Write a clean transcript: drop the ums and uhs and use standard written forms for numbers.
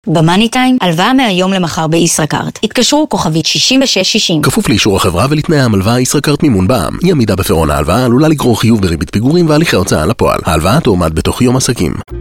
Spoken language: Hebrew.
במאני טיים, הלוואה מהיום למחר בישראכרט. התקשרו כוכבית 6660. כפוף לאישור החברה ולתנאי המלוואה ישראכרט מימון בע"מ. אי עמידה בפירעון ההלוואה עלולה לגרור חיוב בריבית פיגורים והליכי הוצאה לפועל. ההלוואה תועמד בתוך יום עסקים.